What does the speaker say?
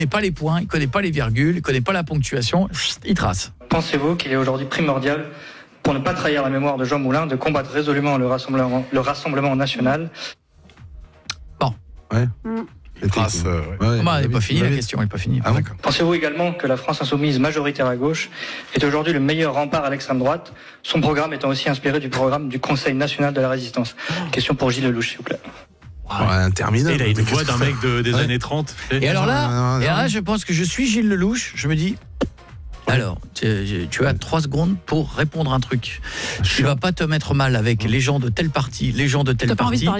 pas les points, il connaît pas les virgules, il connaît pas la ponctuation, il trace. Pensez-vous qu'il est aujourd'hui primordial, pour ne pas trahir la mémoire de Jean Moulin, de combattre résolument le Rassemblement national? Bon. Ouais. Trace, Elle n'est pas finie, la question, elle n'est pas finie. Ah, d'accord. Pensez-vous également que la France insoumise majoritaire à gauche est aujourd'hui le meilleur rempart à l'extrême droite, son programme étant aussi inspiré du programme du Conseil national de la résistance? Question pour Gilles Lellouche, s'il vous plaît. Interminable. Il a une voix d'un mec des années 30. Et alors là, je pense que je suis Gilles Lellouche, je me dis... Alors, tu as 3 secondes pour répondre un truc. Tu vas pas te mettre mal avec les gens de tel parti, les gens de tel parti.